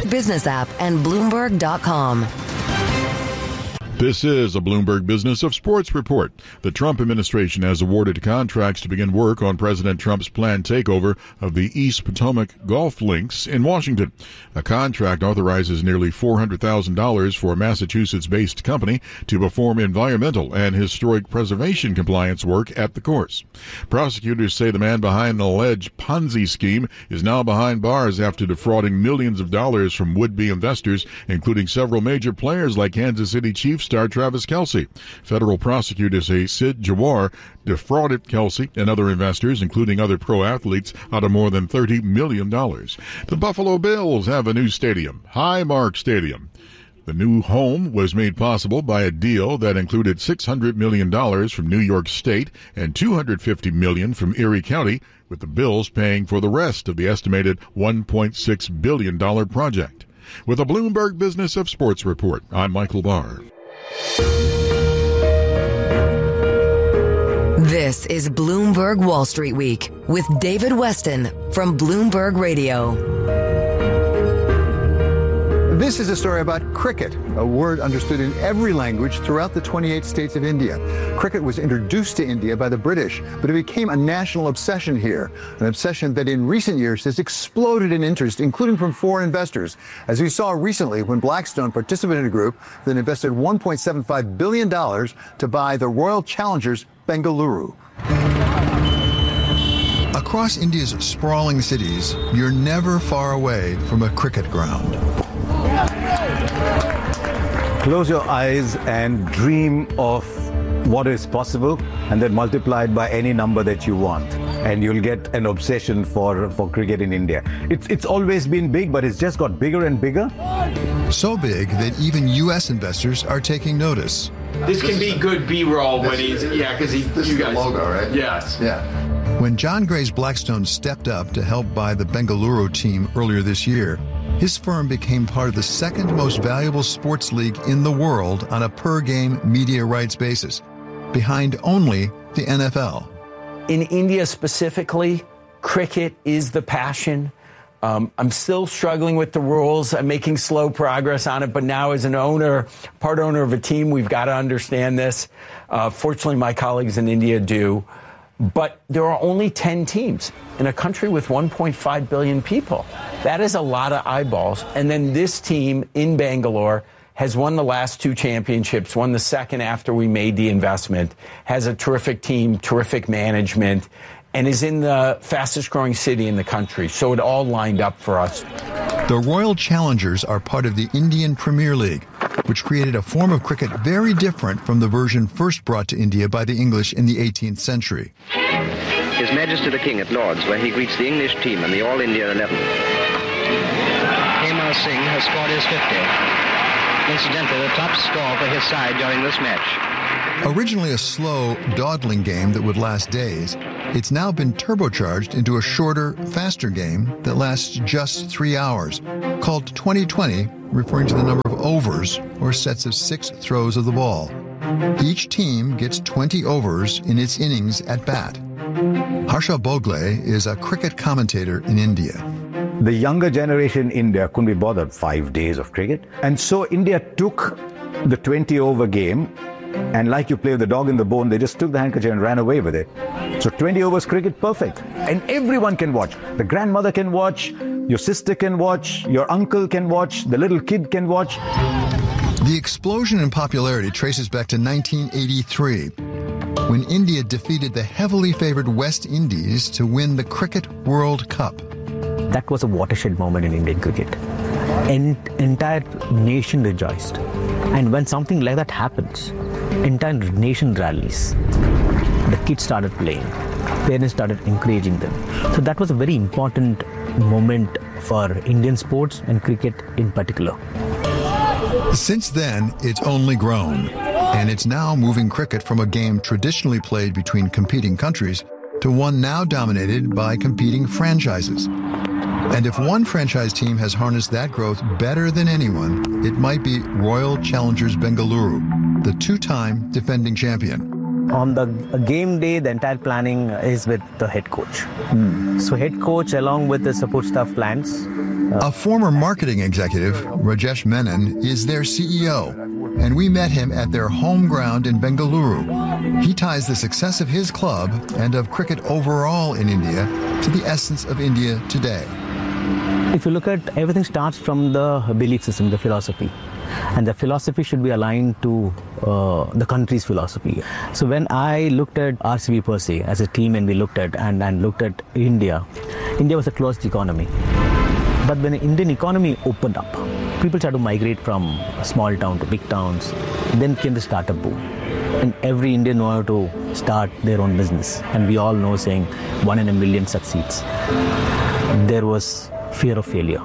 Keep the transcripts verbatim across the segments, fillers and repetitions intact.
Bloomberg Business app and Bloomberg dot com. This is a Bloomberg Business of Sports report. The Trump administration has awarded contracts to begin work on President Trump's planned takeover of the East Potomac golf links in Washington. A contract authorizes nearly four hundred thousand dollars for a Massachusetts-based company to perform environmental and historic preservation compliance work at the course. Prosecutors say the man behind an alleged Ponzi scheme is now behind bars after defrauding millions of dollars from would-be investors, including several major players like Kansas City Chiefs star Travis Kelce. Federal prosecutors say Sid Jawar defrauded Kelce and other investors, including other pro athletes, out of more than thirty million dollars. The Buffalo Bills have a new stadium, Highmark Stadium. The new home was made possible by a deal that included six hundred million dollars from New York State and two hundred fifty million dollars from Erie County, with the Bills paying for the rest of the estimated one point six billion dollars project. With a Bloomberg Business of Sports report, I'm Michael Barr. This is Bloomberg Wall Street Week with David Weston from Bloomberg Radio. This is a story about cricket, a word understood in every language throughout the twenty-eight states of India. Cricket was introduced to India by the British, but it became a national obsession here, an obsession that in recent years has exploded in interest, including from foreign investors, as we saw recently when Blackstone participated in a group that invested one point seven five billion dollars to buy the Royal Challengers Bengaluru. Across India's sprawling cities, you're never far away from a cricket ground. Close your eyes and dream of what is possible, and then multiply it by any number that you want, and you'll get an obsession for, for cricket in India. It's, it's always been big, but it's just got bigger and bigger. So big that even U S investors are taking notice. This can be good B-roll when he's, yeah, because he, This you is guys, the logo, right? Yes. Yeah. When John Gray's Blackstone stepped up to help buy the Bengaluru team earlier this year, his firm became part of the second most valuable sports league in the world on a per-game media rights basis, behind only the N F L. In India specifically, cricket is the passion. Um, I'm still struggling with the rules. I'm making slow progress on it, but now as an owner, part owner of a team, we've got to understand this. Uh, fortunately, my colleagues in India do. But there are only ten teams in a country with one point five billion people. That is a lot of eyeballs. And then this team in Bangalore has won the last two championships, won the second after we made the investment, has a terrific team, terrific management, and is in the fastest growing city in the country. So it all lined up for us. The Royal Challengers are part of the Indian Premier League, which created a form of cricket very different from the version first brought to India by the English in the eighteenth century. His Majesty the King at Lord's, where he greets the English team and the All-India eleven. Kemar Singh has scored his fifty. Incidentally, the top score for his side during this match. Originally a slow, dawdling game that would last days, it's now been turbocharged into a shorter, faster game that lasts just three hours, called twenty twenty, referring to the number of overs, or sets of six throws of the ball. Each team gets twenty overs in its innings at bat. Harsha Bogle is a cricket commentator in India. The younger generation in India couldn't be bothered five days of cricket. And so India took the twenty-over game, and like you play with the dog in the bone, they just took the handkerchief and ran away with it. So twenty overs cricket, perfect. And everyone can watch. The grandmother can watch, your sister can watch, your uncle can watch, the little kid can watch. The explosion in popularity traces back to nineteen eighty-three, when India defeated the heavily favored West Indies to win the Cricket World Cup. That was a watershed moment in Indian cricket. An entire nation rejoiced. And when something like that happens, entire nation rallies. The kids started playing. Parents started encouraging them. So that was a very important moment for Indian sports and cricket in particular. Since then, it's only grown, and it's now moving cricket from a game traditionally played between competing countries to one now dominated by competing franchises. And if one franchise team has harnessed that growth better than anyone, it might be Royal Challengers Bengaluru, the two-time defending champion. On the game day, the entire planning is with the head coach. Hmm. So head coach along with the support staff plans. A former marketing executive, Rajesh Menon, is their C E O, and we met him at their home ground in Bengaluru. He ties the success of his club and of cricket overall in India to the essence of India today. If you look at everything starts from the belief system, the philosophy. And the philosophy should be aligned to uh, the country's philosophy. So when I looked at R C B per se as a team, and we looked at and, and looked at India, India was a closed economy. But when the Indian economy opened up, people started to migrate from small town to big towns. Then came the startup boom. And every Indian wanted to start their own business. And we all know saying one in a million succeeds. There was fear of failure.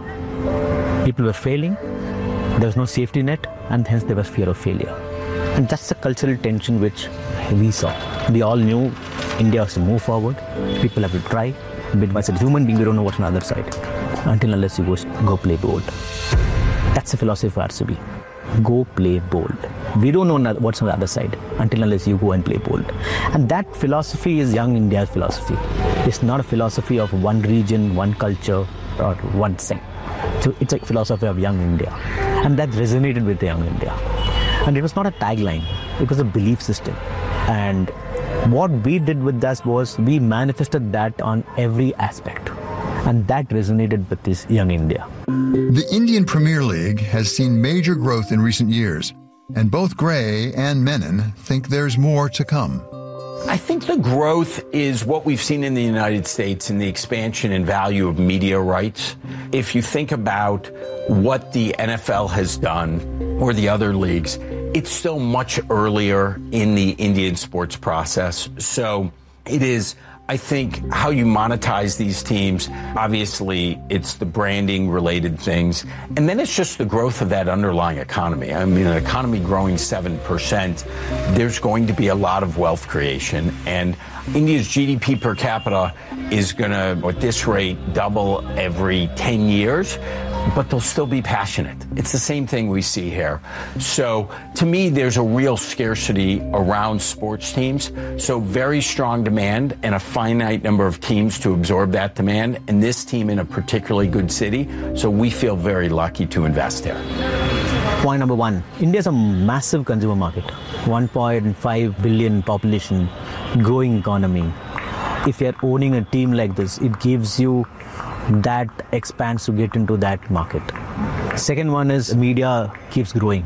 People were failing. There was no safety net, and hence there was fear of failure. And that's the cultural tension which we saw. We all knew India has to move forward. People have to try. But as a human being, we don't know what's on the other side. Until unless you go, go play bold. That's the philosophy of R C B. Go play bold. We don't know what's on the other side until unless you go and play bold. And that philosophy is young India's philosophy. It's not a philosophy of one region, one culture, or one sect. So it's a philosophy of young India. And that resonated with the young India. And it was not a tagline, it was a belief system. And what we did with that was we manifested that on every aspect. And that resonated with this young India. The Indian Premier League has seen major growth in recent years, and both Gray and Menon think there's more to come. I think the growth is what we've seen in the United States in the expansion and value of media rights. If you think about what the N F L has done or the other leagues, it's still much earlier in the Indian sports process. So it is, I think, how you monetize these teams. Obviously, it's the branding related things. And then it's just the growth of that underlying economy. I mean, an economy growing seven percent, there's going to be a lot of wealth creation. And India's G D P per capita is going to, at this rate, double every ten years. But they'll still be passionate. It's the same thing we see here. So to me, there's a real scarcity around sports teams. So very strong demand and a finite number of teams to absorb that demand. And this team in a particularly good city. So we feel very lucky to invest here. Point number one, India is a massive consumer market. one point five billion population, growing economy. If you're owning a team like this, it gives you that expands to get into that market. Second one is media keeps growing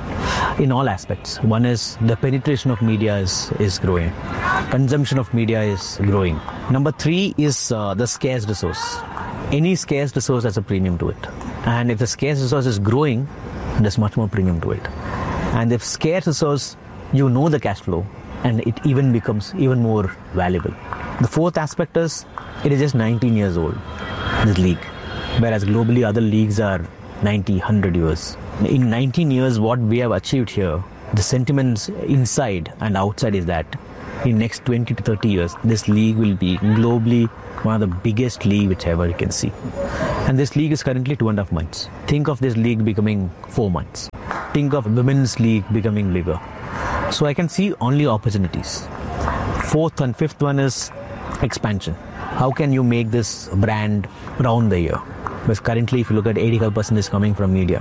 in all aspects. One is the penetration of media is, is growing. Consumption of media is growing. Number three is uh, the scarce resource. Any scarce resource has a premium to it. And if the scarce resource is growing, there's much more premium to it. And if scarce resource, you know the cash flow, and it even becomes even more valuable. The fourth aspect is it is just nineteen years old. This league, whereas globally other leagues are ninety, one hundred years. In nineteen years, what we have achieved here, the sentiments inside and outside is that in next twenty to thirty years, this league will be globally one of the biggest league which ever you can see. And this league is currently two and a half months. Think of this league becoming four months. Think of women's league becoming bigger. So I can see only opportunities. Fourth and fifth one is expansion. How can you make this brand round the year? Because currently, if you look at eighty-five percent is coming from media.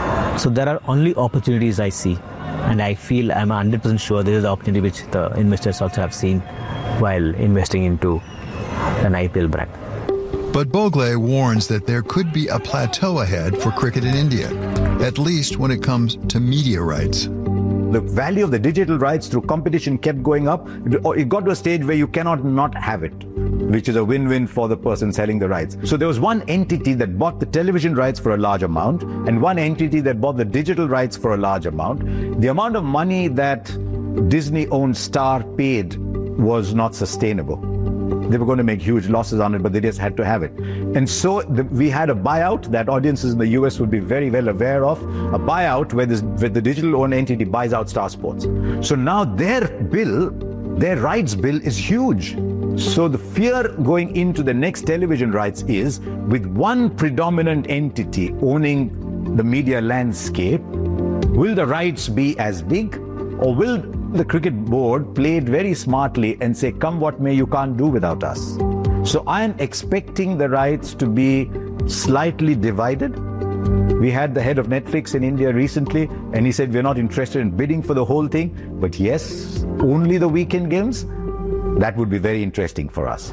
So there are only opportunities I see. And I feel I'm one hundred percent sure this is the opportunity which the investors also have seen while investing into an I P L brand. But Bogle warns that there could be a plateau ahead for cricket in India, at least when it comes to media rights. The value of the digital rights through competition kept going up. It got to a stage where you cannot not have it, which is a win-win for the person selling the rights. So there was one entity that bought the television rights for a large amount and one entity that bought the digital rights for a large amount. The amount of money that Disney-owned Star paid was not sustainable. They were going to make huge losses on it, but they just had to have it. And so the, we had a buyout that audiences in the U S would be very well aware of, a buyout where, this, where the digital-owned entity buys out Star Sports. So now their bill, their rights bill is huge. So the fear going into the next television rights is, with one predominant entity owning the media landscape, will the rights be as big, or will the cricket board play it very smartly and say, come what may, you can't do without us? So I am expecting the rights to be slightly divided. We had the head of Netflix in India recently, and he said we're not interested in bidding for the whole thing, but yes, only the weekend games. That would be very interesting for us.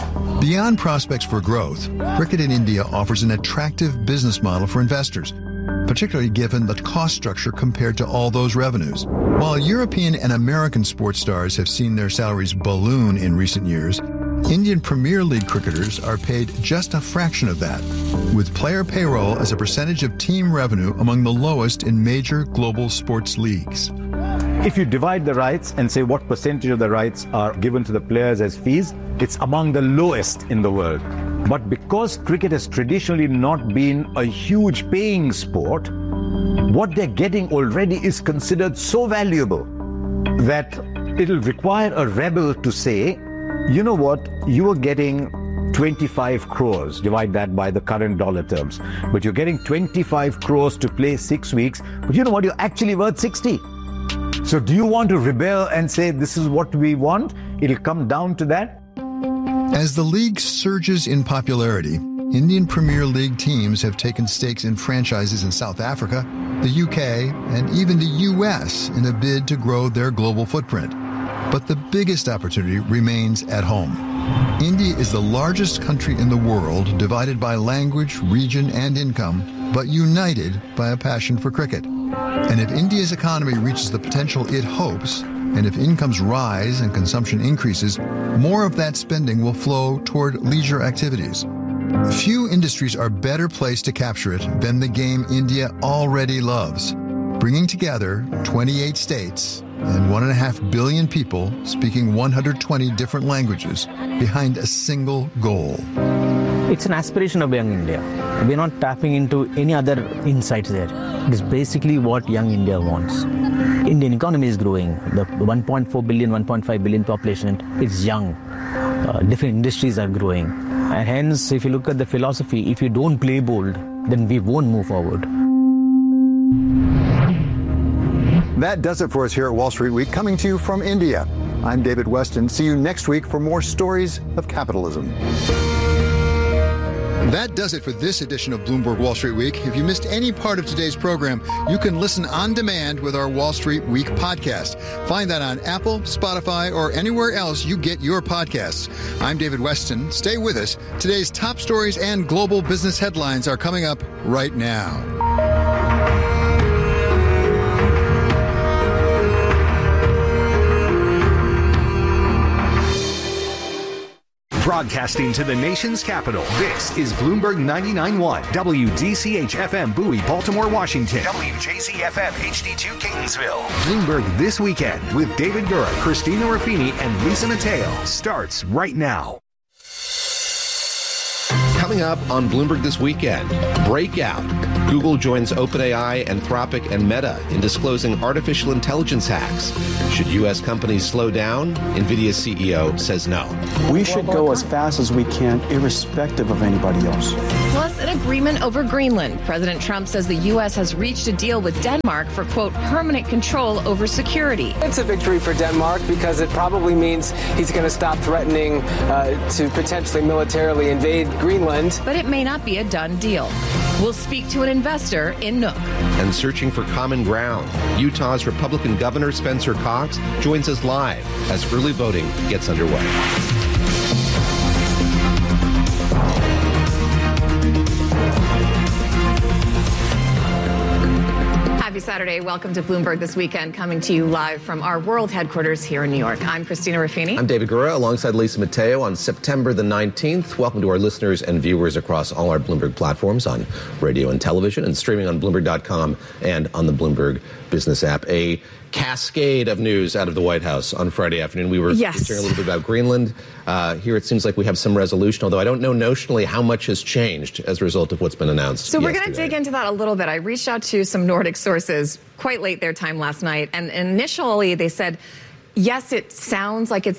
Beyond prospects for growth, cricket in India offers an attractive business model for investors, particularly given the cost structure compared to all those revenues. While European and American sports stars have seen their salaries balloon in recent years, Indian Premier League cricketers are paid just a fraction of that, with player payroll as a percentage of team revenue among the lowest in major global sports leagues. If you divide the rights and say what percentage of the rights are given to the players as fees, it's among the lowest in the world. But because cricket has traditionally not been a huge paying sport, what they're getting already is considered so valuable that it'll require a rebel to say, you know what, you are getting twenty-five crores, divide that by the current dollar terms, but you're getting twenty-five crores to play six weeks, but you know what, you're actually worth sixty. So do you want to rebel and say this is what we want? It'll come down to that. As the league surges in popularity, Indian Premier League teams have taken stakes in franchises in South Africa, the U K, and even the U S in a bid to grow their global footprint. But the biggest opportunity remains at home. India is the largest country in the world, divided by language, region, and income, but united by a passion for cricket. And if India's economy reaches the potential it hopes, and if incomes rise and consumption increases, more of that spending will flow toward leisure activities. Few industries are better placed to capture it than the game India already loves, bringing together twenty-eight states and one and a half billion people speaking one hundred twenty different languages behind a single goal. It's an aspiration of young India. We're not tapping into any other insights there. It is basically what young India wants. Indian economy is growing. The one point four billion, one point five billion population is young. Uh, different industries are growing. And hence, if you look at the philosophy, if you don't play bold, then we won't move forward. That does it for us here at Wall Street Week, coming to you from India. I'm David Weston. See you next week for more stories of capitalism. That does it for this edition of Bloomberg Wall Street Week. If you missed any part of today's program, you can listen on demand with our Wall Street Week podcast. Find that on Apple, Spotify, or anywhere else you get your podcasts. I'm David Weston. Stay with us. Today's top stories and global business headlines are coming up right now. Broadcasting to the nation's capital, this is Bloomberg ninety-nine point one, W D C H F M Bowie, Baltimore, Washington, W J Z F M H D two Catonsville. Bloomberg This Weekend with David Gura, Christina Ruffini, and Lisa Mateo starts right now. Coming up on Bloomberg This Weekend, Breakout. Google joins OpenAI, Anthropic, and Meta in disclosing artificial intelligence hacks. Should U S companies slow down? NVIDIA's C E O says no. We should go as fast as we can, irrespective of anybody else. Plus, an agreement over Greenland. President Trump says the U S has reached a deal with Denmark for, quote, permanent control over security. It's a victory for Denmark because it probably means he's going to stop threatening uh, to potentially militarily invade Greenland. But it may not be a done deal. We'll speak to an investor in Nook. And searching for common ground, Utah's Republican Governor Spencer Cox joins us live as early voting gets underway. Happy Saturday. Welcome to Bloomberg This Weekend, coming to you live from our world headquarters here in New York. I'm Christina Ruffini. I'm David Gura, alongside Lisa Mateo on September the nineteenth. Welcome to our listeners and viewers across all our Bloomberg platforms on radio and television and streaming on Bloomberg dot com and on the Bloomberg Business app. A cascade of news out of the White House on Friday afternoon. We were yes. hearing a little bit about Greenland. Uh, here it seems like we have some resolution, although I don't know notionally how much has changed as a result of what's been announced. So we're going to dig into that a little bit. I reached out to some Nordic sources quite late their time last night, and initially they said, yes, it sounds like it's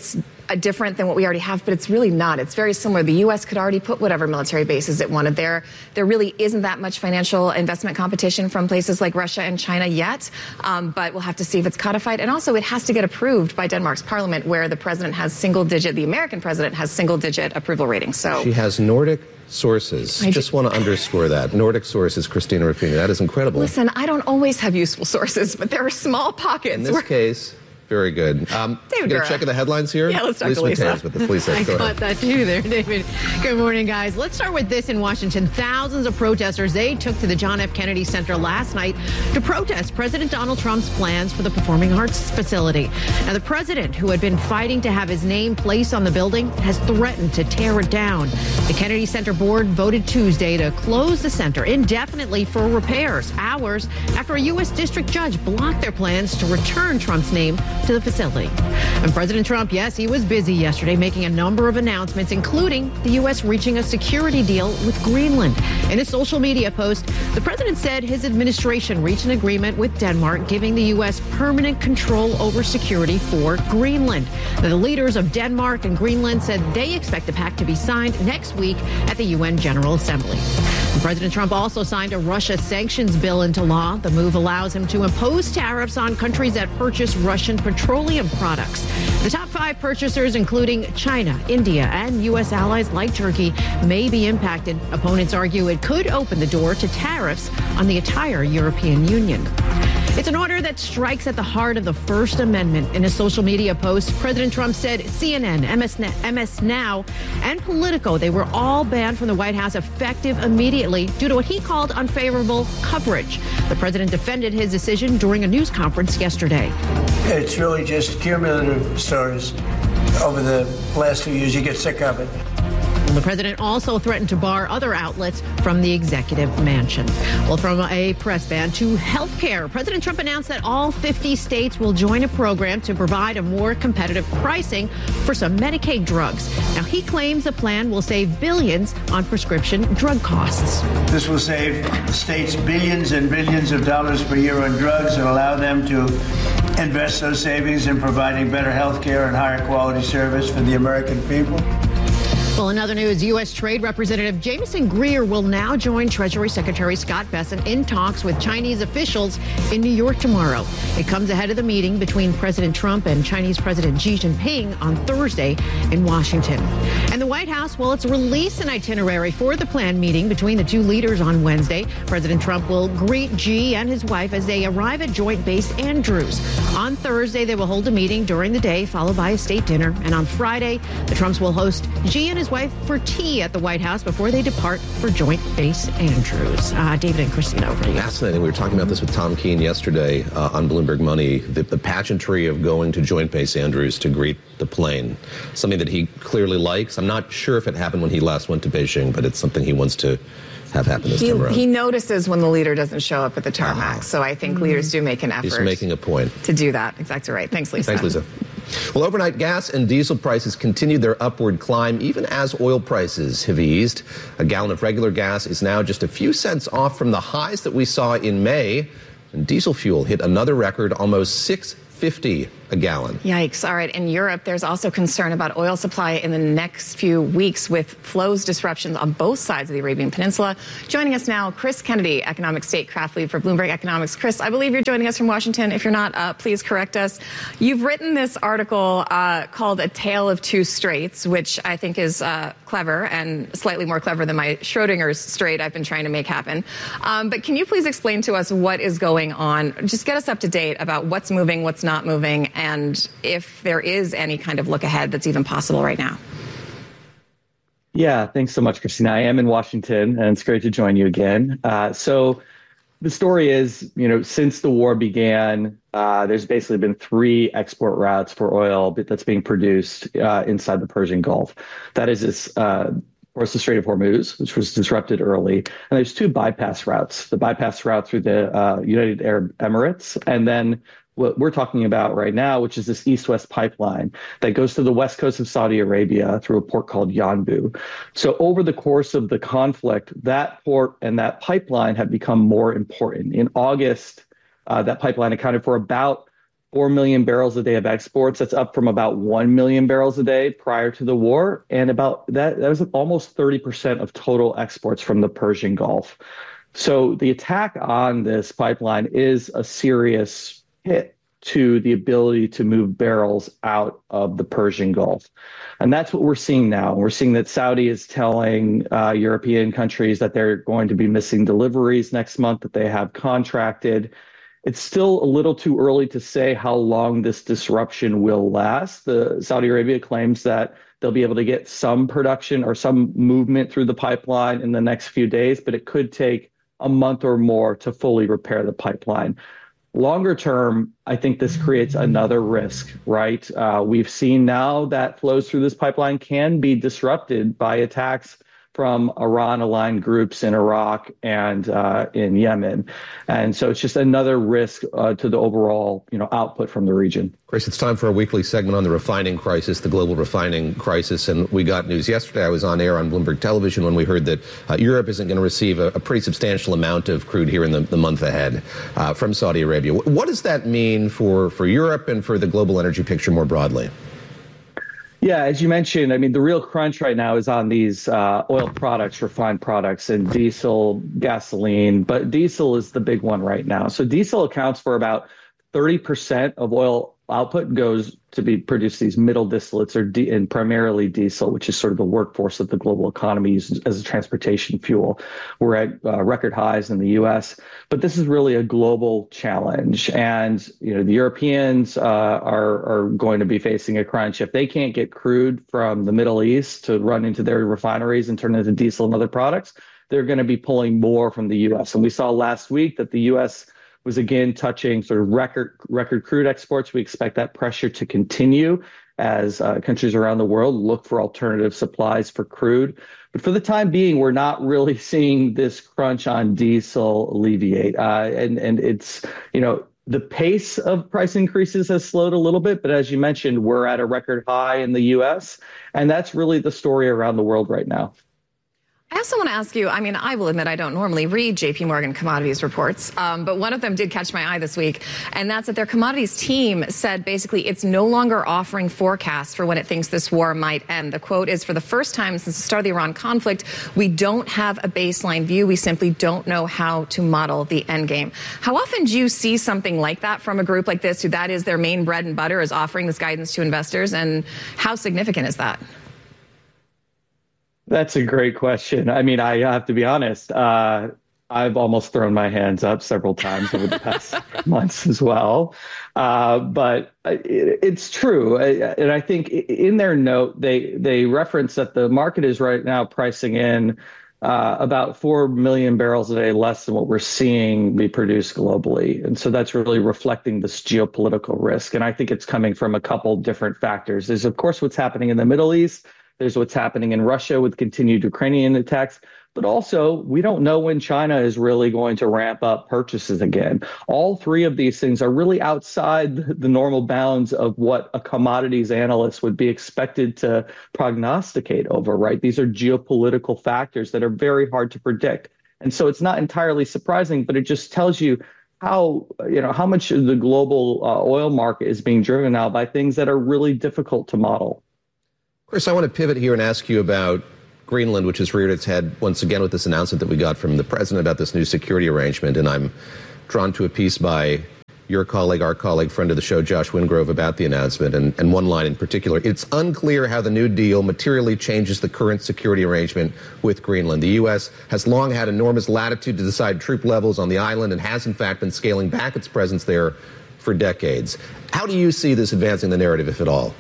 uh, different than what we already have, but it's really not. It's very similar. The U S could already put whatever military bases it wanted there. There really isn't that much financial investment competition from places like Russia and China yet, um, but we'll have to see if it's codified. And also, it has to get approved by Denmark's parliament, where the president has single-digit, the American president has single-digit approval ratings. So she has Nordic sources. I just want to underscore that. Nordic sources, Christina Ruffini. That is incredible. Listen, I don't always have useful sources, but there are small pockets. In this where... case, very good. Um, David Gonna check the headlines here? Yeah, let's talk Lisa to Lisa. Mateos with the police. I Go caught ahead. that too there, David. Good morning, guys. Let's start with this in Washington. Thousands of protesters, they took to the John F. Kennedy Center last night to protest President Donald Trump's plans for the Performing Arts facility. Now, the president, who had been fighting to have his name placed on the building, has threatened to tear it down. The Kennedy Center board voted Tuesday to close the center indefinitely for repairs, hours after a U S district judge blocked their plans to return Trump's name to the facility. And President Trump, yes, he was busy yesterday making a number of announcements, including the U S reaching a security deal with Greenland. In a social media post, the president said his administration reached an agreement with Denmark, giving the U S permanent control over security for Greenland. Now, the leaders of Denmark and Greenland said they expect the pact to be signed next week at the U N General Assembly. And President Trump also signed a Russia sanctions bill into law. The move allows him to impose tariffs on countries that purchase Russian petroleum products. The top five purchasers, including China, India, and U S allies like Turkey, may be impacted. Opponents argue it could open the door to tariffs on the entire European Union. It's an order that strikes at the heart of the First Amendment. In a social media post, President Trump said C N N, M S Now, and Politico, they were all banned from the White House effective immediately due to what he called unfavorable coverage. The president defended his decision during a news conference yesterday. It's really just cumulative stories over the last few years. You get sick of it. The president also threatened to bar other outlets from the executive mansion. Well, from a press ban to health care, President Trump announced that all fifty states will join a program to provide a more competitive pricing for some Medicaid drugs. Now, he claims the plan will save billions on prescription drug costs. This will save states billions and billions of dollars per year on drugs and allow them to invest those savings in providing better health care and higher quality service for the American people. Well, in other news, U S. Trade Representative Jameson Greer will now join Treasury Secretary Scott Bessent in talks with Chinese officials in New York tomorrow. It comes ahead of the meeting between President Trump and Chinese President Xi Jinping on Thursday in Washington. And the White House, well, it's released an itinerary for the planned meeting between the two leaders on Wednesday. President Trump will greet Xi and his wife as they arrive at Joint Base Andrews. On Thursday, they will hold a meeting during the day, followed by a state dinner. And on Friday, the Trumps will host Xi and his wife for tea at the White House before they depart for Joint Base Andrews. Uh, David and Christina, over to you. Fascinating. We were talking about this with Tom Keene yesterday uh, on Bloomberg Money, the, the pageantry of going to Joint Base Andrews to greet the plane, something that he clearly likes. I'm not sure if it happened when he last went to Beijing, but it's something he wants to have happen this he, time around. He notices when the leader doesn't show up at the tarmac, uh-huh. so I think mm-hmm. leaders do make an effort. He's making a point. To do that. Exactly right. Thanks, Lisa. Thanks, Lisa. Well, overnight gas and diesel prices continued their upward climb, even as oil prices have eased. A gallon of regular gas is now just a few cents off from the highs that we saw in May. And diesel fuel hit another record, almost six fifty a gallon. Yikes. All right. In Europe, there's also concern about oil supply in the next few weeks with flows disruptions on both sides of the Arabian Peninsula. Joining us now, Chris Kennedy, economic statecraft lead for Bloomberg Economics. Chris, I believe you're joining us from Washington. If you're not, uh, please correct us. You've written this article uh, called A Tale of Two Straits, which I think is uh, clever and slightly more clever than my Schrodinger's strait I've been trying to make happen. Um, but can you please explain to us what is going on? Just get us up to date about what's moving, what's not moving, and if there is any kind of look ahead that's even possible right now. Yeah, thanks so much, Christina. I am in Washington, and it's great to join you again. Uh, so the story is, you know, since the war began, uh, there's basically been three export routes for oil that's being produced uh, inside the Persian Gulf. That is this, uh, of course, the Strait of Hormuz, which was disrupted early. And there's two bypass routes, the bypass route through the uh, United Arab Emirates, and then what we're talking about right now, which is this east-west pipeline that goes to the west coast of Saudi Arabia through a port called Yanbu. So over the course of the conflict, that port and that pipeline have become more important. In August, uh, that pipeline accounted for about four million barrels a day of exports. That's up from about one million barrels a day prior to the war. And about that, that was almost thirty percent of total exports from the Persian Gulf. So the attack on this pipeline is a serious hit to the ability to move barrels out of the Persian Gulf. And that's what we're seeing now. We're seeing that Saudi is telling uh, European countries that they're going to be missing deliveries next month that they have contracted. It's still a little too early to say how long this disruption will last. The Saudi Arabia claims that they'll be able to get some production or some movement through the pipeline in the next few days, but it could take a month or more to fully repair the pipeline. Longer term, I think this creates another risk, right? Uh, we've seen now that flows through this pipeline can be disrupted by attacks from Iran-aligned groups in Iraq and uh, in Yemen. And so it's just another risk uh, to the overall, you know, output from the region. Chris, it's time for a weekly segment on the refining crisis, the global refining crisis. And we got news yesterday. I was on air on Bloomberg Television when we heard that uh, Europe isn't going to receive a, a pretty substantial amount of crude here in the, the month ahead uh, from Saudi Arabia. What does that mean for, for Europe and for the global energy picture more broadly? Yeah, as you mentioned, I mean, the real crunch right now is on these uh, oil products, refined products, and diesel, gasoline. But diesel is the big one right now. So diesel accounts for about thirty percent of oil output goes to be produced these middle distillates or di- and primarily diesel, which is sort of the workforce that the global economy uses as a transportation fuel. We're at uh, record highs in the U S, but this is really a global challenge. And, you know, the Europeans uh, are, are going to be facing a crunch. If they can't get crude from the Middle East to run into their refineries and turn into diesel and other products, they're going to be pulling more from the U S. And we saw last week that the U S was again touching sort of record record crude exports. We expect that pressure to continue as uh, countries around the world look for alternative supplies for crude. But for the time being, we're not really seeing this crunch on diesel alleviate. Uh, and, and it's, you know, the pace of price increases has slowed a little bit. But as you mentioned, we're at a record high in the U S. And that's really the story around the world right now. I also want to ask you, I mean, I will admit I don't normally read J P Morgan commodities reports, um, but one of them did catch my eye this week, and that's that their commodities team said basically it's no longer offering forecasts for when it thinks this war might end. The quote is, for the first time since the start of the Iran conflict, we don't have a baseline view. We simply don't know how to model the end game. How often do you see something like that from a group like this, who that is their main bread and butter, is offering this guidance to investors, and how significant is that? That's a great question. I mean, I have to be honest. Uh, I've almost thrown my hands up several times over the past months as well. Uh, but it, it's true. And I think in their note, they, they reference that the market is right now pricing in uh, about four million barrels a day less than what we're seeing be produced globally. And so that's really reflecting this geopolitical risk. And I think it's coming from a couple different factors. There's, of course, what's happening in the Middle East. There's what's happening in Russia with continued Ukrainian attacks. But also, we don't know when China is really going to ramp up purchases again. All three of these things are really outside the normal bounds of what a commodities analyst would be expected to prognosticate over, right? These are geopolitical factors that are very hard to predict. And so it's not entirely surprising, but it just tells you how, you know, how much of the global uh, oil market is being driven now by things that are really difficult to model. Chris, I want to pivot here and ask you about Greenland, which has reared its head once again with this announcement that we got from the president about this new security arrangement. And I'm drawn to a piece by your colleague, our colleague, friend of the show, Josh Wingrove, about the announcement. And, and one line in particular: it's unclear how the new deal materially changes the current security arrangement with Greenland. The U S has long had enormous latitude to decide troop levels on the island and has, in fact, been scaling back its presence there for decades. How do you see this advancing the narrative, if at all?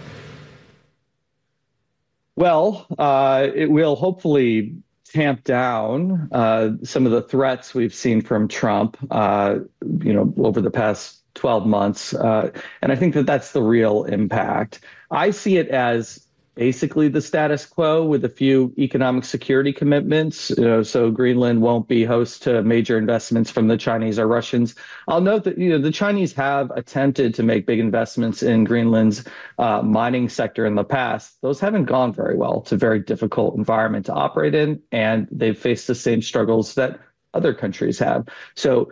Well, uh, it will hopefully tamp down uh, some of the threats we've seen from Trump, uh, you know, over the past twelve months. Uh, and I think that that's the real impact. I see it as basically the status quo with a few economic security commitments. You know, so Greenland won't be host to major investments from the Chinese or Russians. I'll note that, you know, the Chinese have attempted to make big investments in Greenland's uh, mining sector in the past. Those haven't gone very well. It's a very difficult environment to operate in, and they've faced the same struggles that other countries have. So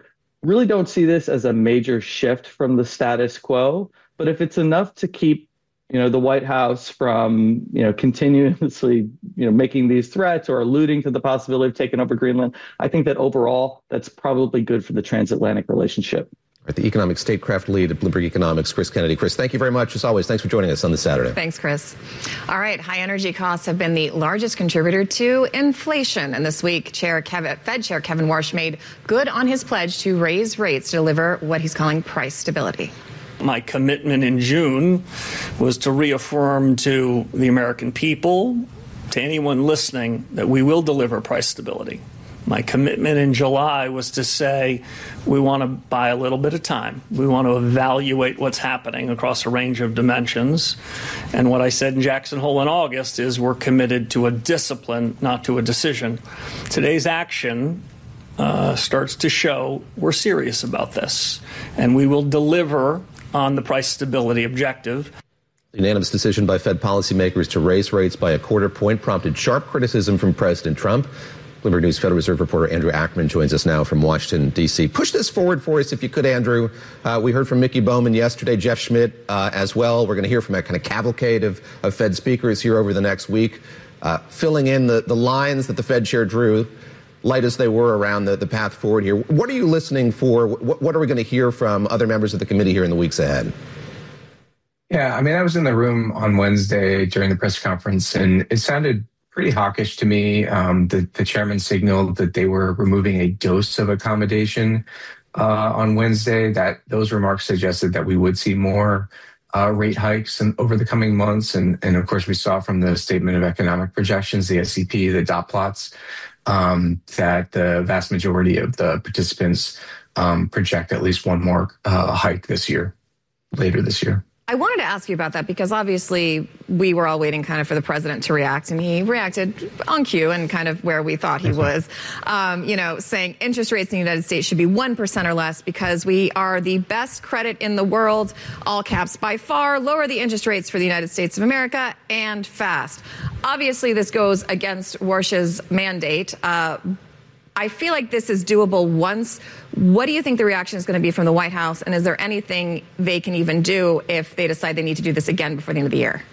really don't see this as a major shift from the status quo. But if it's enough to keep, you know, the White House from, you know, continuously, you know, making these threats or alluding to the possibility of taking over Greenland, I think that overall that's probably good for the transatlantic relationship. The economic statecraft lead at Bloomberg Economics, Chris Kennedy. Chris, thank you very much, as always. Thanks for joining us on this Saturday. Thanks, Chris. All right, high energy costs have been the largest contributor to inflation. And this week, Chair Kevin, Fed Chair Kevin Warsh made good on his pledge to raise rates to deliver what he's calling price stability. My commitment in June was to reaffirm to the American people, to anyone listening, that we will deliver price stability. My commitment in July was to say we want to buy a little bit of time. We want to evaluate what's happening across a range of dimensions. And what I said in Jackson Hole in August is we're committed to a discipline, not to a decision. Today's action uh, starts to show we're serious about this, and we will deliver on the price stability objective. The unanimous decision by Fed policymakers to raise rates by a quarter point prompted sharp criticism from President Trump. Bloomberg News Federal Reserve reporter Andrew Ackerman joins us now from Washington, D C. Push this forward for us, if you could, Andrew. Uh, we heard from Mickey Bowman yesterday, Jeff Schmidt uh, as well. We're going to hear from a kind of cavalcade of, of Fed speakers here over the next week, uh, filling in the, the lines that the Fed chair drew, light as they were, around the, the path forward here. What are you listening for? What, what are we going to hear from other members of the committee here in the weeks ahead? Yeah, I mean, I was in the room on Wednesday during the press conference, and it sounded pretty hawkish to me. Um, the, the chairman signaled that they were removing a dose of accommodation uh, on Wednesday. That those remarks suggested that we would see more uh, rate hikes in, over the coming months. And, and of course, we saw from the Statement of Economic Projections, the S E P, the dot plots, um, that the vast majority of the participants um, project at least one more uh, hike this year, later this year. I wanted to ask you about that because obviously we were all waiting kind of for the president to react, and he reacted on cue and kind of where we thought he was, um, you know, saying interest rates in the United States should be one percent or less because we are the best credit in the world, all caps by far, lower the interest rates for the United States of America and fast. Obviously, this goes against Warsh's mandate. Uh, I feel like this is doable once. What do you think the reaction is going to be from the White House? And is there anything they can even do if they decide they need to do this again before the end of the year?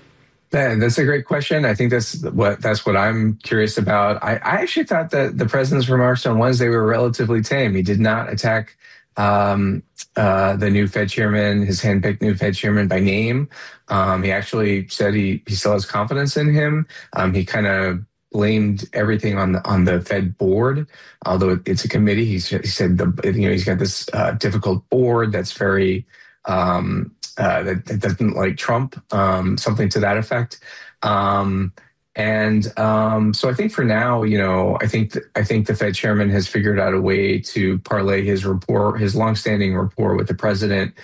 Man, that's a great question. I think that's what that's what I'm curious about. I, I actually thought that the president's remarks on Wednesday were relatively tame. He did not attack um, uh, the new Fed chairman, his handpicked new Fed chairman, by name. Um, he actually said he, he still has confidence in him. Um, he kind of blamed everything on the on the Fed board, although it's a committee. He, he said the you know he's got this uh, difficult board that's very um, uh, that, that doesn't like Trump, um, something to that effect. Um, and um, so I think for now, you know, I think th- I think the Fed chairman has figured out a way to parlay his rapport, his longstanding rapport with the president,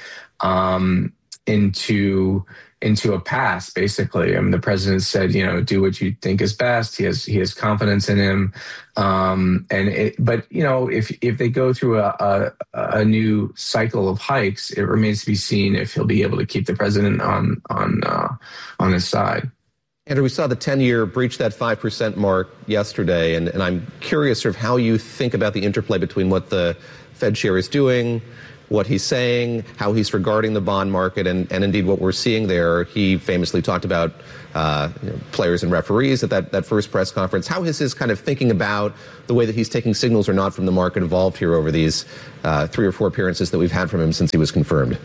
um, into. into a pass, basically. I mean, the president said, you know, do what you think is best. He has he has confidence in him. Um, and it, but, you know, if if they go through a, a, a new cycle of hikes, it remains to be seen if he'll be able to keep the president on on uh, on his side. Andrew, we saw the ten-year breach that five percent mark yesterday, and, and I'm curious sort of how you think about the interplay between what the Fed chair is doing, what he's saying, how he's regarding the bond market, and, and indeed what we're seeing there. He famously talked about uh, you know, players and referees at that, that first press conference. How has his kind of thinking about the way that he's taking signals or not from the market evolved here over these uh, three or four appearances that we've had from him since he was confirmed?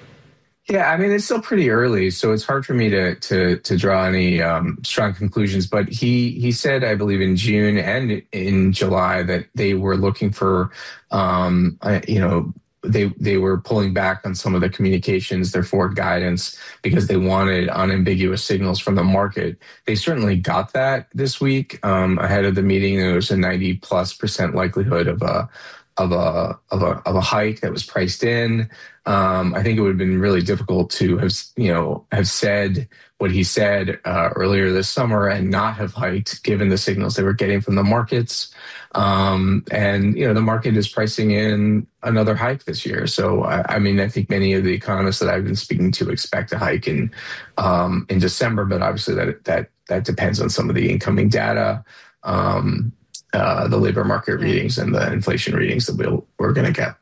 Yeah, I mean, it's still pretty early, so it's hard for me to to to draw any um, strong conclusions. But he he said, I believe, in June and in July that they were looking for, um, you know, they they were pulling back on some of the communications, their forward guidance, because they wanted unambiguous signals from the market. They certainly got that this week. Um, ahead of the meeting, there was a ninety plus percent likelihood of a of a of a of a hike that was priced in. Um, I think it would have been really difficult to have you know have said what he said uh, earlier this summer and not have hiked, given the signals they were getting from the markets. Um, and you know the market is pricing in another hike this year. So I, I mean, I think many of the economists that I've been speaking to expect a hike in um, in December, but obviously that that that depends on some of the incoming data. Um, Uh, the labor market readings and the inflation readings that we'll, we're going to get.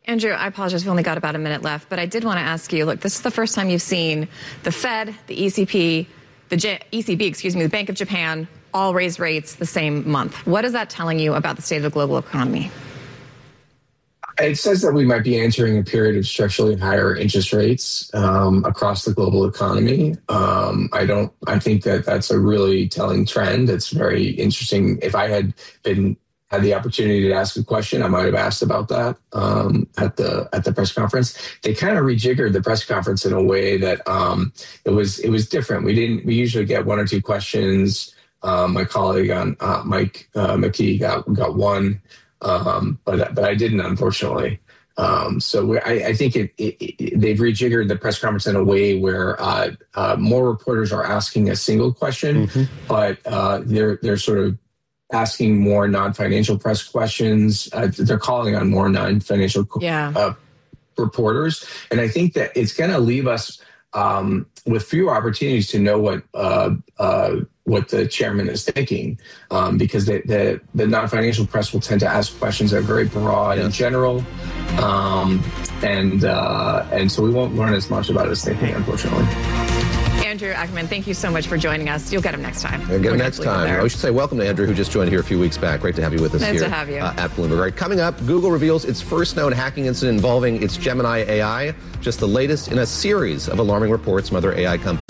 Andrew, I apologize. We've only got about a minute left, but I did want to ask you, look, this is the first time you've seen the Fed, the E C P, the J- E C B, excuse me, the Bank of Japan, all raise rates the same month. What is that telling you about the state of the global economy? It says that we might be entering a period of structurally higher interest rates um, across the global economy. Um, I don't. I think that that's a really telling trend. It's very interesting. If I had been had the opportunity to ask a question, I might have asked about that um, at the at the press conference. They kind of rejiggered the press conference in a way that um, it was it was different. We didn't. We usually get one or two questions. Um, my colleague on uh, Mike uh, McKee got got one. Um, but but I didn't, unfortunately. Um, so we, I, I think it, it, it, they've rejiggered the press conference in a way where uh, uh, more reporters are asking a single question, mm-hmm. but uh, they're they're sort of asking more non-financial press questions. Uh, they're calling on more non-financial yeah. uh, reporters, and I think that it's going to leave us um, with fewer opportunities to know what. Uh, uh, what the chairman is thinking, um, because the, the, the non-financial press will tend to ask questions that are very broad yes. and general. Um, and uh, and so we won't learn as much about his thinking, unfortunately. Andrew Ackerman, thank you so much for joining us. You'll get him next time. We'll get him next time. We should say welcome to Andrew, who just joined here a few weeks back. Great to have you with us nice here to have you. Uh, at Bloomberg. All right, coming up, Google reveals its first known hacking incident involving its Gemini A I, just the latest in a series of alarming reports from other A I com-